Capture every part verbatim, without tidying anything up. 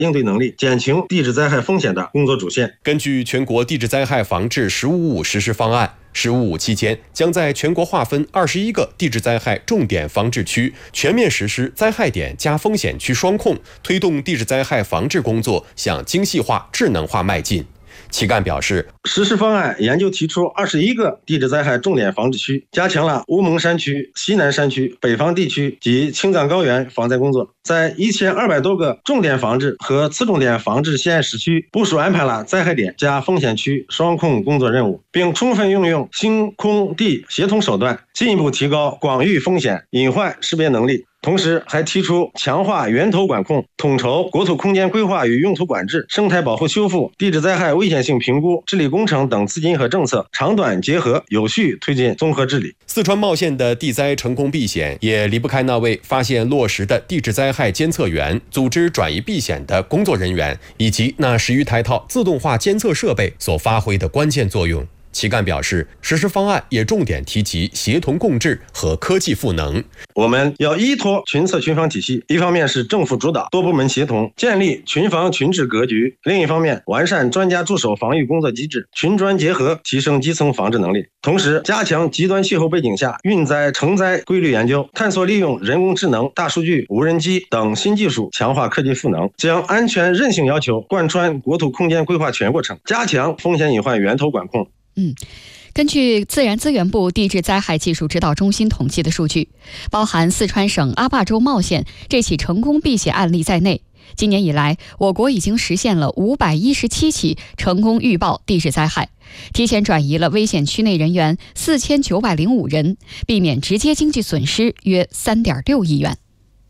应对能力、减轻地质灾害风险的工作主线。 根据全国地质灾害防治“十五五”实施方案，“十五五”期间将在全国划分二十一个地质灾害重点防治区，全面实施灾害点加风险区双控，推动地质灾害防治工作向精细化、智能化迈进。齐干表示， 实施方案研究提出二十一个地质灾害重点防治区，加强了乌蒙山区、西南山区、北方地区及青藏高原防灾工作，在一千二百多个重点防治和次重点防治县市区部署安排了灾害点加风险区双控工作任务，并充分运用星空地协同手段，进一步提高广域风险隐患识别能力。同时还提出强化源头管控，统筹国土空间规划与用途管制、生态保护修复、地质灾害危险性评估、治理工程等资金和政策长短结合，有序推进综合治理。 四川茂县的地灾成功避险，也离不开那位发现落实的地质灾害监测员、组织转移避险的工作人员，以及那十余台套自动化监测设备所发挥的关键作用。齐干表示，实施方案也重点提及协同共治和科技赋能。 我们要依托群策群防体系，一方面是政府主导、多部门协同，建立群防群治格局；另一方面，完善专家驻守防御工作机制，群专结合，提升基层防治能力。同时，加强极端气候背景下运灾成灾规律研究，探索利用人工智能、大数据、无人机等新技术，强化科技赋能，将安全韧性要求贯穿国土空间规划全过程，加强风险隐患源头管控。 嗯，根据自然资源部地质灾害技术指导中心统计的数据，包含四川省阿坝州茂县这起成功避险案例在内，今年以来，我国已经实现了五百一十七起成功预报地质灾害，提前转移了危险区内人员四千九百零五人，避免直接经济损失约三点六亿元。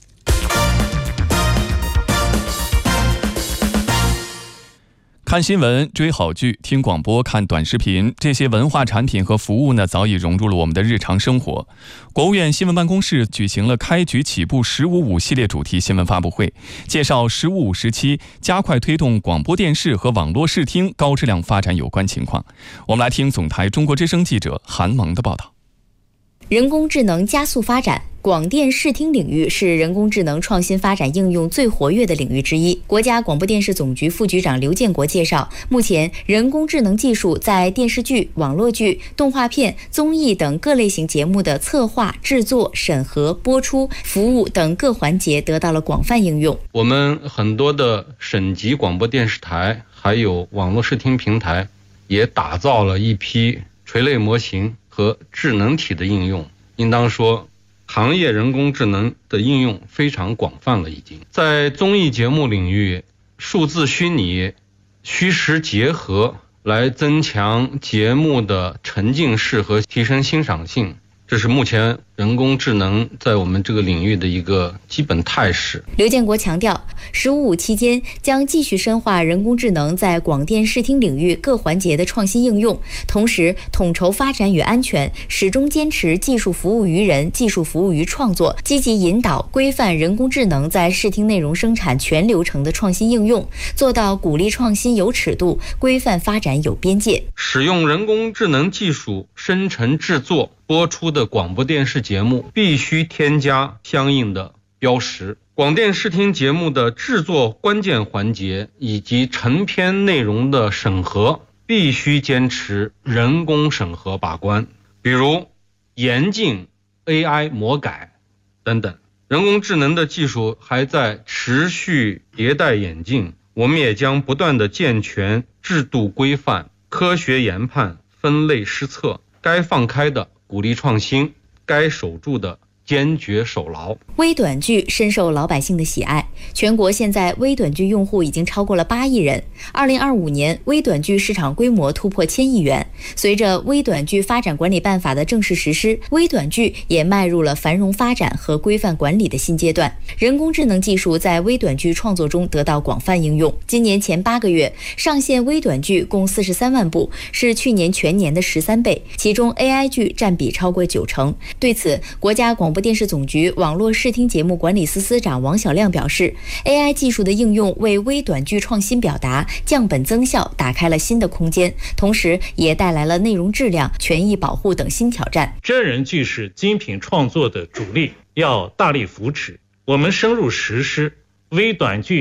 看新闻、追好剧、听广播、看短视频，这些文化产品和服务呢，早已融入了我们的日常生活。国务院新闻办公室举行了开局起步“十五五”系列主题新闻发布会，介绍“十五五”时期加快推动广播电视和网络视听高质量发展有关情况。我们来听总台中国之声记者韩萌的报道。 人工智能加速发展，广电视听领域是人工智能创新发展应用最活跃的领域之一。国家广播电视总局副局长刘建国介绍，目前人工智能技术在电视剧、网络剧、动画片、综艺等各类型节目的策划、制作、审核、播出、服务等各环节得到了广泛应用。 我们很多的省级广播电视台还有网络视听平台也打造了一批垂类模型和智能体的应用，应当说行业人工智能的应用非常广泛了。已经在综艺节目领域，数字虚拟、虚实结合来增强节目的沉浸式和提升欣赏性，这是目前人工智能在我们这个领域的一个基本态势。 刘建国强调，十五五期间将继续深化人工智能在广电视听领域各环节的创新应用，同时统筹发展与安全，始终坚持技术服务于人、技术服务于创作，积极引导规范人工智能在视听内容生产全流程的创新应用，做到鼓励创新有尺度，规范发展有边界。 使用人工智能技术生成制作播出的广播电视节目必须添加相应的标识。广电视听节目的制作关键环节以及成片内容的审核必须坚持人工审核把关，比如严禁 A I 魔改等等。人工智能的技术还在持续迭代演进，我们也将不断地健全制度规范、科学研判、分类施策，该放开的鼓励创新，该守住的坚决守牢。 微短剧深受老百姓的喜爱，全国现在微短剧用户已经超过了八亿人。二零二五年，微短剧市场规模突破千亿元。随着微短剧发展管理办法的正式实施，微短剧也迈入了繁荣发展和规范管理的新阶段。人工智能技术在微短剧创作中得到广泛应用。今年前八个月上线微短剧共四十三万部，是去年全年的十三倍，其中 A I 剧占比超过九成。对此，国家广播电视总局网络视听节目管理司司长王晓亮表示， A I 技术的应用为微短剧创新表达、降本增效打开了新的空间，同时也带来了内容质量、权益保护等新挑战。 真人剧是精品创作的主力，要大力扶持。我们深入实施微短剧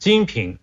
精品